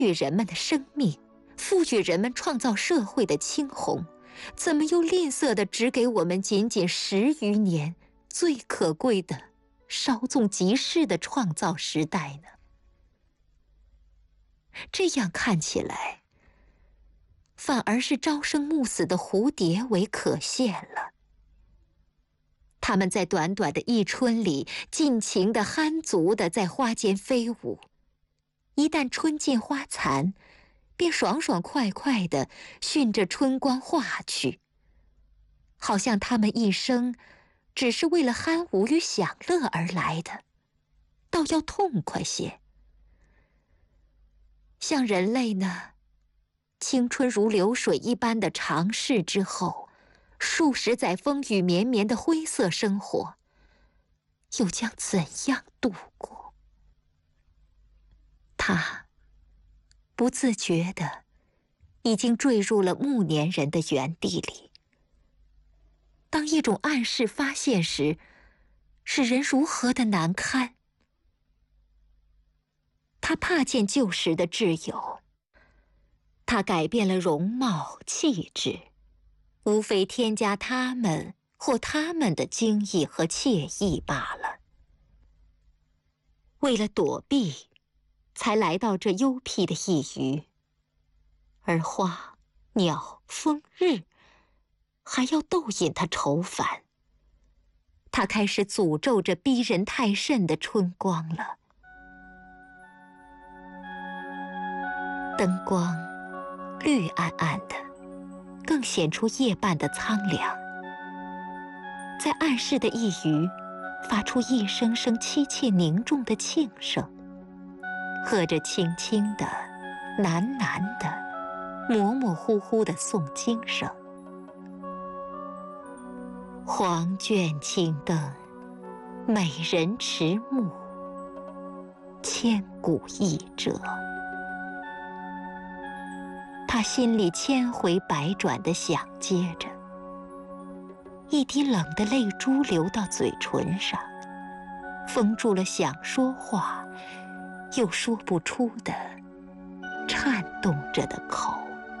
予人们的生命，赋予人们创造社会的青红，怎么又吝啬地只给我们仅仅10余年最可贵的稍纵即逝的创造时代呢？这样看起来，反而是朝生暮死的蝴蝶为可羡了。它们在短短的一春里，尽情地酣足地在花间飞舞，一旦春尽花残，便爽爽快快地循着春光化去，好像它们一生只是为了酣舞与享乐而来的，倒要痛快些。像人类呢，青春如流水一般的长逝之后，数十载风雨绵绵的灰色生活，又将怎样度过？他不自觉地已经坠入了暮年人的原地里。当一种暗示发现时，使人如何的难堪。他怕见旧时的挚友，他改变了容貌气质，无非添加他们或他们的惊异和惬意罢了。为了躲避，才来到这幽僻的一隅，而花、鸟、风、日还要逗引他愁烦。他开始诅咒着逼人太甚的春光了。灯光绿暗暗的，更显出夜半的苍凉。在暗室的一隅，发出一声声凄切凝重的磬声，和着轻轻的、喃喃的、模模糊糊的诵经声。黄卷青灯，美人迟暮，千古一折。他心里千回百转地想接着，一滴冷的泪珠流到嘴唇上，封住了想说话又说不出的颤动着的口。